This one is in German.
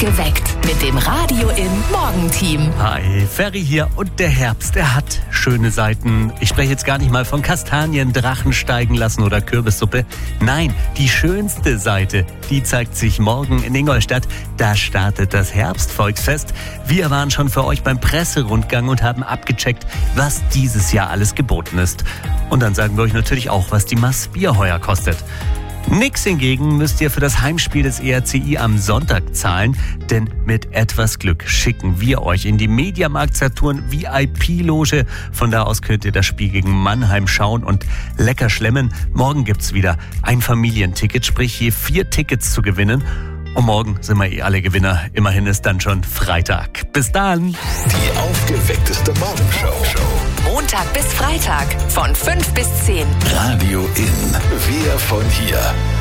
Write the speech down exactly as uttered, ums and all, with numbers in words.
Aufgeweckt mit dem Radio im Morgenteam. Hi, Ferry hier und der Herbst, der hat schöne Seiten. Ich spreche jetzt gar nicht mal von Kastanien, Drachen steigen lassen oder Kürbissuppe. Nein, die schönste Seite, die zeigt sich morgen in Ingolstadt. Da startet das Herbstvolksfest. Wir waren schon für euch beim Presserundgang und haben abgecheckt, was dieses Jahr alles geboten ist. Und dann sagen wir euch natürlich auch, was die Maß Bier heuer kostet. Nix hingegen müsst ihr für das Heimspiel des E R C I am Sonntag zahlen, denn mit etwas Glück schicken wir euch in die Mediamarkt Saturn V I P-Loge. Von da aus könnt ihr das Spiel gegen Mannheim schauen und lecker schlemmen. Morgen gibt's wieder ein Familienticket, sprich je vier Tickets zu gewinnen. Und morgen sind wir eh alle Gewinner. Immerhin ist dann schon Freitag. Bis dann. Die aufgeweckteste Morgenshow. Montag bis Freitag von fünf bis zehn. Radio in. Wir von hier.